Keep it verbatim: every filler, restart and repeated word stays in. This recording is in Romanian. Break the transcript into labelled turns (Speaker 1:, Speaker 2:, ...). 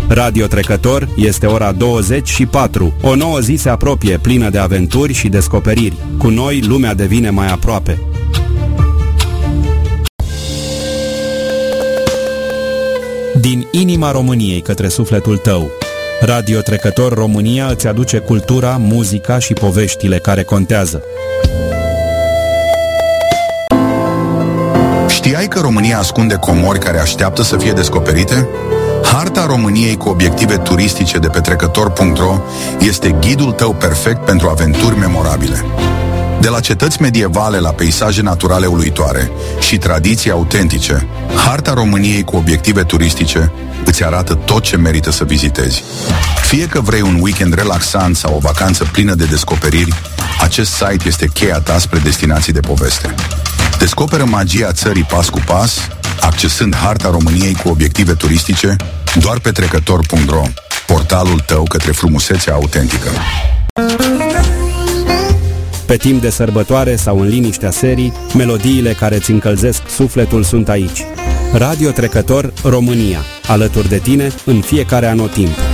Speaker 1: Radio Trecător este ora douăzeci și patru. O nouă zi se apropie, plină de aventuri și descoperiri. Cu noi, lumea devine mai aproape. Din inima României către sufletul tău, Radio Trecător România îți aduce cultura, muzica și poveștile care contează.
Speaker 2: Știai că România ascunde comori care așteaptă să fie descoperite? Harta României cu obiective turistice de pe trecător punct ro este ghidul tău perfect pentru aventuri memorabile. De la cetăți medievale la peisaje naturale uluitoare și tradiții autentice, Harta României cu obiective turistice îți arată tot ce merită să vizitezi. Fie că vrei un weekend relaxant sau o vacanță plină de descoperiri, acest site este cheia ta spre destinații de poveste. Descoperă magia țării pas cu pas, accesând Harta României cu obiective turistice doar pe trecător punct ro, portalul tău către frumusețea autentică.
Speaker 1: Pe timp de sărbătoare sau în liniștea serii, melodiile care îți încălzesc sufletul sunt aici. Radio Trecător România, alături de tine în fiecare anotimp.